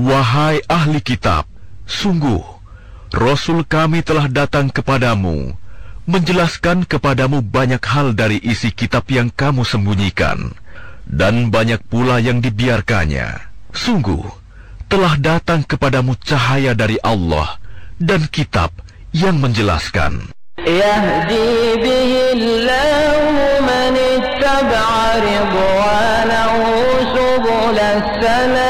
Wahai ahli kitab, sungguh Rasul kami telah datang kepadamu, menjelaskan kepadamu banyak hal dari isi kitab yang kamu sembunyikan, dan banyak pula yang dibiarkannya. Sungguh, telah datang kepadamu cahaya dari Allah dan kitab yang menjelaskan. Yahdi bihillahu man ittaba'a ridwanahu subulas salam